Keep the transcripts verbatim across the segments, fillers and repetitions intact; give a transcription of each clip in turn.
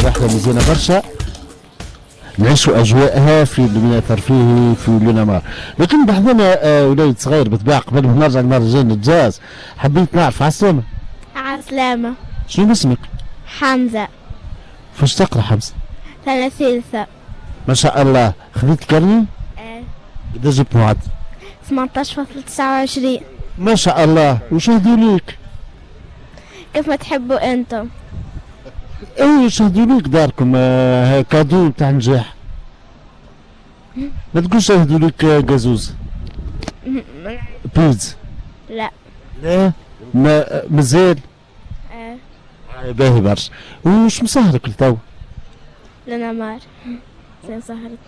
رحلة مزيانة برشا نعيشوا أجواءها في الميناء الترفيهي في لونامار. لكن بحثنا آه وليد صغير بالطبيعة قبل ما نرجع لمهرجان الجاز حبيت نعرف عالسلامة. عالسلامة. شنو اسمك؟ حمزة. فاش تقرا حمزة؟ سنة ثالثة. ما شاء الله. خذيت كارني؟ ايه. قداش جبت معدل؟ ثمانية عشر فاصلة تسعة وعشرين. ما شاء الله. وشهدوا ليك؟ كيف ما تحبوا انتم. اي شهدوا ليك داركم آه كادو تاع نجاح. ما تقولش شهدوا ليك قازوز. بيز. لا. لا ما مازال. ايه. باهي برشا. وش مسهرك لتو؟ لونامار. زين سهرت.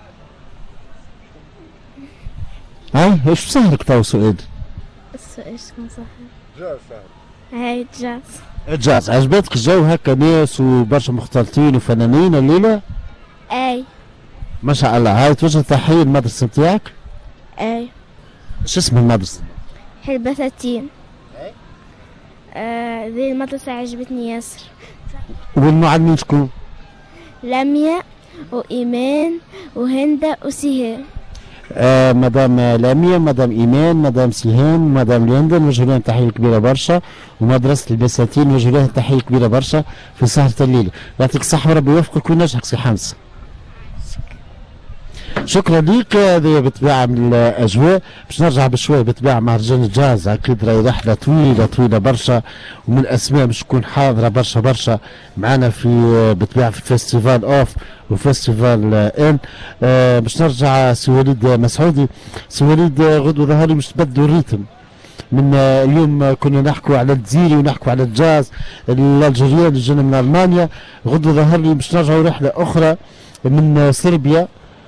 هاي ايش مسهرك تو سؤال؟ ايش كان سهر؟ جاز سهر. هاي جاز. الجاز عجبتك الجو هكا ناس وبرشا مختلطين وفنانين الليلة؟ اي. ما شاء الله. هاي توجه تحية للمدرسة نتاعك؟ اي. شو اسم المدرسة؟ حي البساتين. اي. آه ذي المدرسة عجبتني ياسر. والمعلمين شكون؟ لميا وإيمان وهندة وسهام. آه مدام لامية مدام إيمان مدام سهام مدام ليندا نوجه لهم تحية كبيرة برشا، ومدرسة البساتين نوجه لها تحية كبيرة برشا في سهرة الليلة. يعطيك الصحة وربي يوفقك وينجحك سي حمزة. شكرا ليك. هذه بالطبيعة من الأجواء. باش نرجع بشوية بالطبيعة مهرجان الجاز أكيد راهي رحلة طويلة طويلة برشا، ومن الأسماء باش تكون حاضرة برشا برشا معنا في بالطبيعة في فيستيفال أوف وفيستيفال إن. آه باش نرجع سي وليد مسعودي. سي وليد غدوة ظهر لي باش تبدلوا الريتم. من اليوم كنا نحكوا على الجزيري ونحكوا على الجاز الألجيريان اللي جانا من ألمانيا. غدوة ظهر لي باش نرجعوا رحلة أخرى من صربيا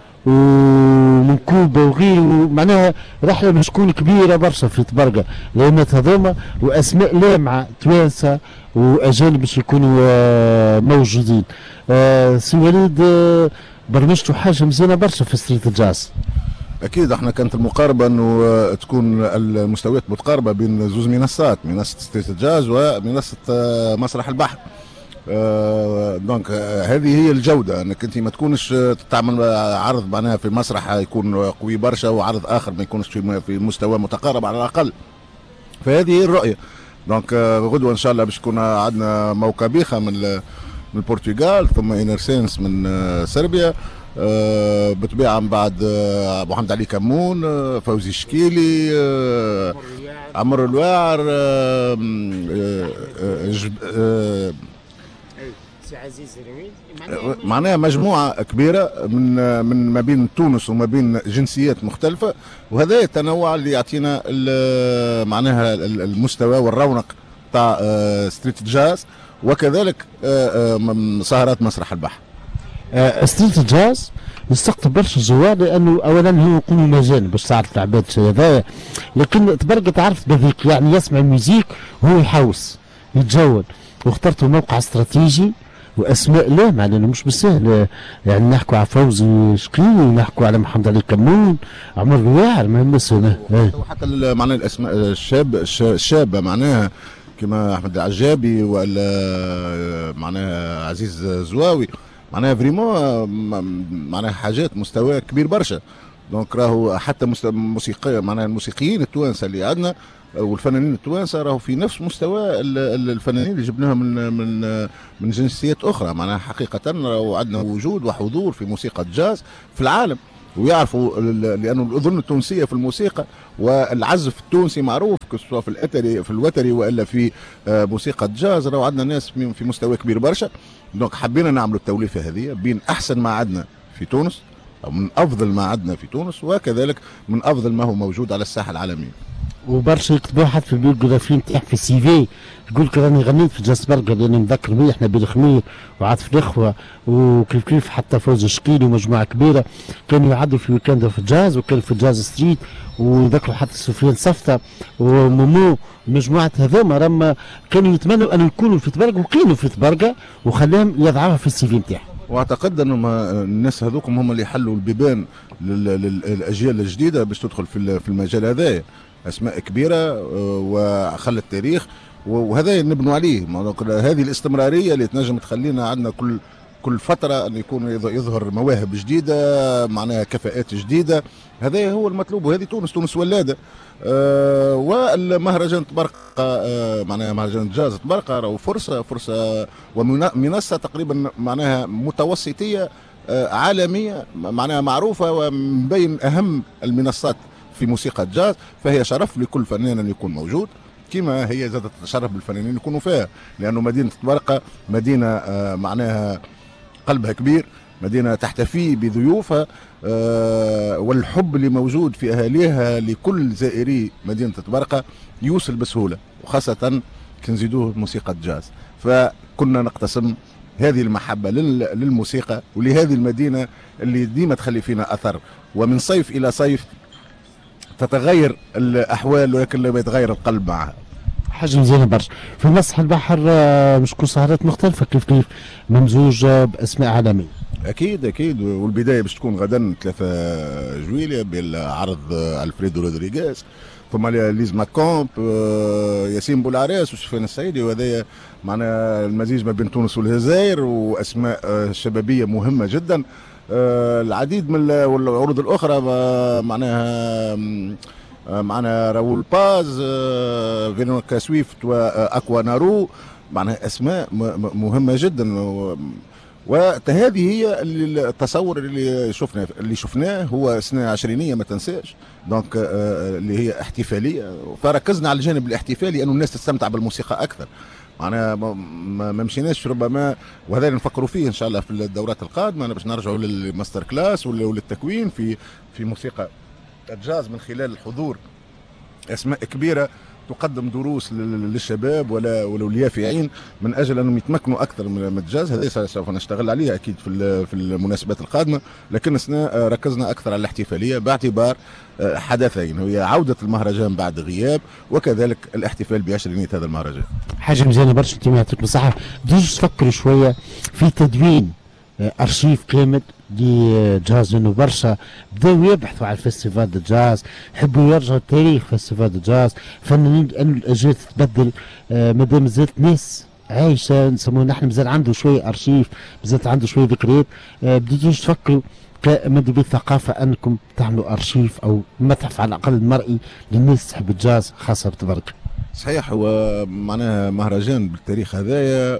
ومن كوبا وغيره، معناها رحله باش تكون كبيره برشا في تبرقه لانات هذوما واسماء لامعه توانسه واجانب باش يكونوا موجودين. آه سي وليد آه برمجتوا حاجه مزيانه برشا في ستريت الجاز. اكيد احنا كانت المقاربه انه تكون المستويات متقاربه بين زوز منصات، منصه ستريت الجاز ومنصه مسرح البحر. آه دونك آه هذه هي الجوده، انك انت ما تكونش تعمل عرض معناها في مسرح يكون قوي برشا وعرض اخر ما يكونش في في مستوى متقارب على الاقل. فهذه هي الرؤيه. دونك آه غدوه ان شاء الله باش يكون عندنا موقع بيخه من من البرتغال، ثم انرسينس من آه صربيا، آه بالطبيعه من بعد آه محمد علي كمون، آه فوزي شكيلي، آه عمر الواعر، آه آه آه آه عزيز معناها مجموعه كبيره من من ما بين تونس وما بين جنسيات مختلفه، وهذا التنوع اللي يعطينا معناها المستوى والرونق تاع ستريت جاز، وكذلك سهرات مسرح البحر. ستريت جاز يستقطب برشا زوار لانه اولا هو يقوم مجال باش تعرف العباد الشيء هذايا، لكن تبرقى تعرف بذيك يعني يسمع الميوزيك وهو يحوس يتجول، واخترتوا موقع استراتيجي واسماء لامعه لانه مش بالسهل. يعني نحكوا على فوزي شقيقي، نحكوا على محمد علي كمون، عمر الواعر ما مسنا حتى معناها الاسماء الشاب الشابه معناها كما احمد العجابي ولا معناها عزيز زواوي، معناها فريمون معناها حاجات مستوى كبير برشا. دونك راهو حتى موسيقى معناها الموسيقيين التوانسه اللي عندنا والفنانين التوانسه راهو في نفس مستوى الفنانين اللي جبناهم من من من جنسيات اخرى. معناها حقيقه راهو عندنا وجود وحضور في موسيقى الجاز في العالم، ويعرفوا لانه الاذن التونسيه في الموسيقى والعزف التونسي معروف سواء في الاتري في الوتري والا في موسيقى الجاز. راهو عندنا ناس في مستوى كبير برشا. دونك حبينا نعملوا التوليفه هذه بين احسن ما عندنا في تونس او من افضل ما عندنا في تونس، وكذلك من افضل ما هو موجود على الساحه العالميه. وبرشا يكتبوا حتى في البيوغرافي نتاعك في السي في يقول لك راني غنيت في جاز برقه، لاني نذكر بيه احنا بالخمير وعاطف الاخوه وكيف كيف حتى فوز شقيلي ومجموعه كبيره كانوا يعدوا في ويكند في الجاز، وكان في الجاز ستريت، وذكروا حتى سفيان صفته ومومو مجموعه هذوما راهم كانوا يتمنوا ان يكونوا في تبرقه وكانوا في تبرقه وخلاهم يضعوها في السي في نتاعهم. واعتقد انهم الناس هذوكم هم اللي حلوا البيبان للاجيال الجديده باش تدخل في في المجال هذايا. اسماء كبيره وخلت تاريخ، وهذا نبنوا عليه. هذه الاستمراريه اللي تنجم تخلينا عندنا كل كل فتره ان يكون يظهر مواهب جديده، معناها كفاءات جديده. هذا هو المطلوب، وهذه تونس، تونس ولاده. آه والمهرجان تبرقه، آه معناها مهرجان الجاز تبرقه راهو فرصه فرصه ومنصه تقريبا معناها متوسطيه آه عالميه، معناها معروفه ومن بين اهم المنصات في موسيقى الجاز. فهي شرف لكل فنان ان يكون موجود، كما هي زادت تشرف بالفنانين يكونوا فيها، لانه مدينه تبرقه مدينه آه معناها قلبها كبير، مدينة تحتفي بضيوفها، آه والحب اللي موجود في أهاليها لكل زائري مدينة تبرقة يوصل بسهولة، وخاصة كنزيدوه موسيقى الجاز. فكنا نقتسم هذه المحبة للموسيقى ولهذه المدينة اللي ديما تخلي فينا أثر، ومن صيف إلى صيف تتغير الأحوال ولكن لا يتغير القلب معها. حاجه مزيانه برشا. في مسرح البحر مش كل سهرات مختلفه كيف كيف ممزوجه باسماء عالميه. اكيد اكيد، والبدايه باش تكون غدا ثلاثة جويلية بالعرض الفريدو رودريغيز، ثم ليز ماكومب، ياسين بولعراس وسفيان السعيدي، وهذا معناها المزيج ما بين تونس والجزائر، واسماء شبابيه مهمه جدا. العديد من العروض الاخرى معناها معنا راول باز، فينوكا سويفت واكوا نارو، معناها اسماء مهمه جدا. وهذه هي التصور اللي شفناه اللي شفناه هو سنه عشرينيه ما تنساش، دونك اللي هي احتفاليه، فركزنا على الجانب الاحتفالي انه الناس تستمتع بالموسيقى اكثر. معناها ما مشيناش ربما، وهذا اللي نفكروا فيه ان شاء الله في الدورات القادمه، باش نرجعوا للماستر كلاس وللتكوين في في موسيقى الجاز من خلال الحضور اسماء كبيره تقدم دروس للشباب ولا ولو اليافعين من اجل انهم يتمكنوا اكثر من الجاز. هذا سوف نشتغل عليه اكيد في في المناسبات القادمه، لكن ركزنا اكثر على الاحتفاليه باعتبار حدثين، هي عوده المهرجان بعد غياب وكذلك الاحتفال بعشرينيه هذا المهرجان. حاجه مزيانه برشا، انتم يعطيكم الصحه. بدوش تفكروا شويه في تدوين ارشيف كامل لجاز، لانه برشا بداو يبحثوا على الفيستيفال دو جاز، يحبوا يرجعوا تاريخ فيستيفال دو جاز، فنانين الاجيال تتبدل. آه مادام مازالت ناس عايشه نسموه نحن مازال عنده شويه ارشيف، مازالت عنده شويه ذكريات. آه بديتوش تفكروا كمدوا بالثقافه انكم تعملوا ارشيف او متحف على الاقل مرئي للناس تحب الجاز خاصه بتبرك؟ صحيح، هو معناها مهرجان بالتاريخ هذايا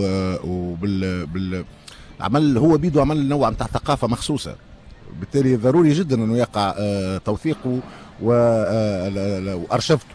وبال بال عمل هو بيدو عمل نوع نتاع ثقافه مخصوصه، بالتالي ضروري جدا انه يقع توثيقه وارشفته.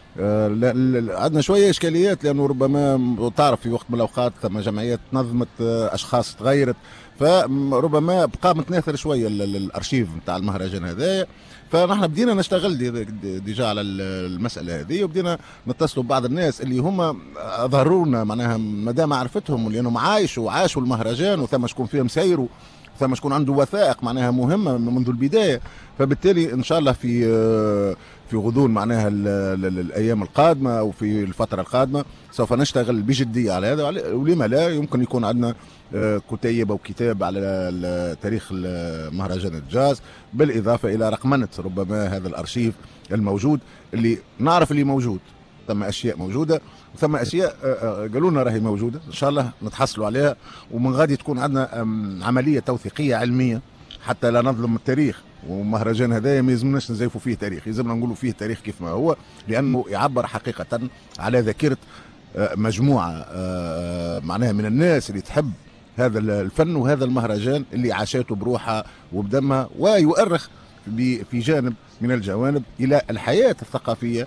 عندنا شويه اشكاليات لانه ربما تعرف في وقت من الاوقات ثم جمعيات نظمت، اشخاص تغيرت، فربما بقى متناثر شويه الارشيف نتاع المهرجان هذايا. فنحن بدينا نشتغل دي ديجا على المساله هذه، وبدينا نتصلوا ببعض الناس اللي هما ظهروا لنا معناها مدى معرفتهم لانهم عايشوا وعاشوا المهرجان، وثم شكون فيهم سيروا، ثم شكون عنده وثائق معناها مهمه منذ البدايه. فبالتالي ان شاء الله في في غضون معناها الايام القادمه او في الفتره القادمه سوف نشتغل بجديه على هذا، ولما لا يمكن يكون عندنا كتيب او كتاب على تاريخ مهرجان الجاز، بالاضافه الى رقمنه ربما هذا الارشيف الموجود اللي نعرف اللي موجود. ثم اشياء موجوده وثم اشياء قالوا لنا راهي موجوده، ان شاء الله نتحصلوا عليها، ومن غادي تكون عندنا عمليه توثيقيه علميه حتى لا نظلم التاريخ. ومهرجان هذايا ما يلزمناش نزيفوا فيه تاريخ، يلزمنا نقولوا فيه تاريخ كيف ما هو، لانه يعبر حقيقه على ذاكره مجموعه معناها من الناس اللي تحب هذا الفن وهذا المهرجان اللي عاشته بروحها وبدمها، ويؤرخ في جانب من الجوانب الى الحياه الثقافيه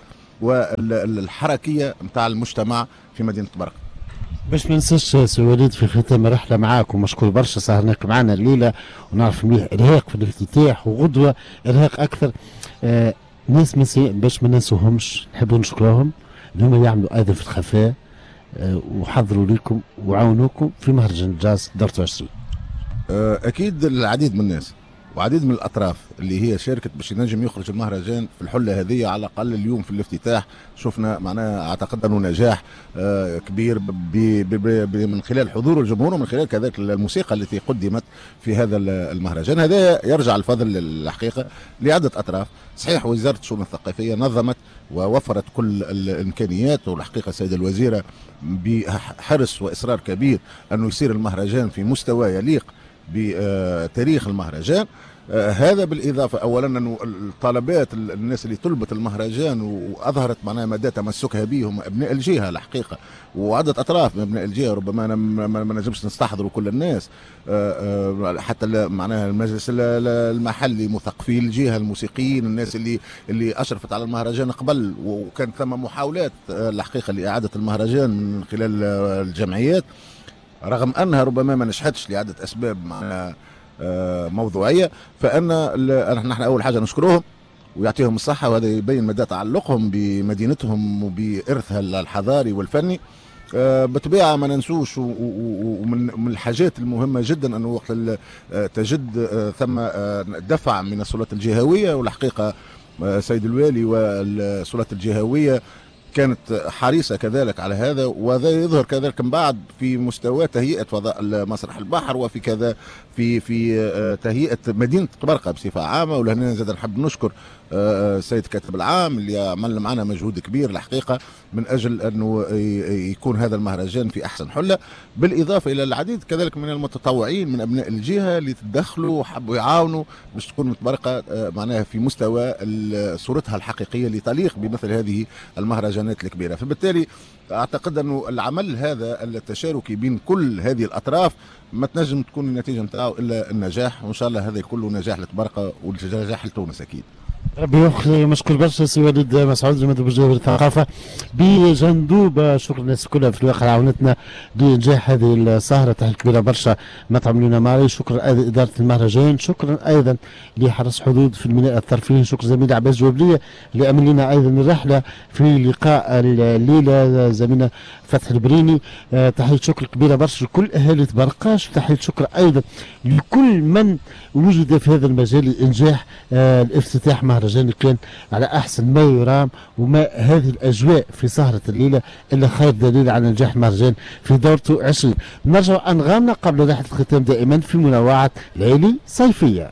والحركيه نتاع المجتمع في مدينه تبرقه. باش ما ننساش سي وليد في ختام الرحله معاك، ومشكور برشا سهرناك معنا الليله، ونعرف مليح ارهاق في الافتتاح وغدوه ارهاق اكثر. آه ناس مسي باش ما ننسوهمش، نحبوا نشكرهم اللي هم يعملوا ايضا في الخفاء، آه وحضروا لكم وعاونوكم في مهرجان الجاز دورة عشرين. آه اكيد العديد من الناس، وعديد من الاطراف اللي هي شاركت باش ينجم يخرج المهرجان في الحله هذه. على الاقل اليوم في الافتتاح شفنا معناها اعتقد انه نجاح آه كبير ب ب ب من خلال حضور الجمهور ومن خلال كذلك الموسيقى التي قدمت في هذا المهرجان. هذا يرجع الفضل الحقيقه لعده اطراف. صحيح وزاره الشؤون الثقافيه نظمت ووفرت كل الامكانيات، والحقيقه السيده الوزيره بحرص واصرار كبير انه يصير المهرجان في مستوى يليق بتاريخ المهرجان. آه هذا بالاضافه اولا انه الطلبات الناس اللي طلبت المهرجان واظهرت معناها مدى تمسكها به هم ابناء الجهه الحقيقه، وعده اطراف من ابناء الجهه. ربما انا ما نجمش نستحضروا كل الناس، آه آه حتى معناها المجلس المحلي، مثقفي الجهه، الموسيقيين، الناس اللي اللي اشرفت على المهرجان قبل، وكان ثم محاولات آه الحقيقه لاعاده المهرجان من خلال آه الجمعيات، رغم انها ربما ما نجحتش لعده اسباب معناها موضوعيه. فان نحن اول حاجه نشكرهم ويعطيهم الصحه، وهذا يبين مدى تعلقهم بمدينتهم وبارثها الحضاري والفني. بالطبيعه ما ننسوش، ومن الحاجات المهمه جدا انه وقت تجد ثم دفع من السلطات الجهويه، والحقيقه سيد الوالي والسلطات الجهويه كانت حريصة كذلك على هذا، وهذا يظهر كذلك من بعد في مستوى تهيئة فضاء مسرح البحر، وفي كذا في في تهيئة مدينة طبرقة بصفة عامة. ولهنا زاد نحب نشكر السيد الكاتب العام اللي عمل معنا مجهود كبير الحقيقة من أجل أنه يكون هذا المهرجان في أحسن حلة، بالإضافة إلى العديد كذلك من المتطوعين من أبناء الجهة اللي تدخلوا وحبوا يعاونوا باش تكون طبرقة معناها في مستوى صورتها الحقيقية اللي تليق بمثل هذه المهرجانات الكبيرة. فبالتالي أعتقد أنه العمل هذا التشاركي بين كل هذه الأطراف ما تنجم تكون النتيجة نتاعو إلا النجاح، وإن شاء الله هذا كله نجاح لطبرقة ونجاح لتونس أكيد. ربي يوفقك. مشكور برشا سي وليد مسعود مندوب الجهوي للثقافه بجندوب. شكرا الناس كلها في الواقع عاونتنا لانجاح هذه السهره، تحيه كبيره برشا ما تعملونا معي. شكرا ايضا اداره المهرجان، شكرا ايضا لحرس حدود في الميناء الترفيهي، شكرا زميلي عباس جوبليه اللي امن لنا ايضا الرحله في لقاء الليله، زميلنا فتح البريني. آه تحيه شكر كبيره برشا لكل اهالي برقاش، تحيه شكر ايضا لكل من وجد في هذا المجال لانجاح آه الافتتاح مهرجان كان على احسن ما يرام. وما هذه الاجواء في سهره الليله الا خير دليل على نجاح المهرجان في دورته عشرين. نرجع انغامنا قبل رحله الختام دائما في منوعه ليلي صيفيه.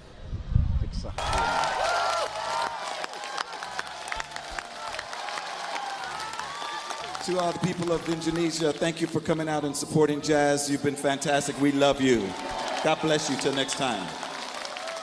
To all the people of Indonesia, thank you for coming out and supporting jazz. You've been fantastic. We love you. God bless you. Till next time.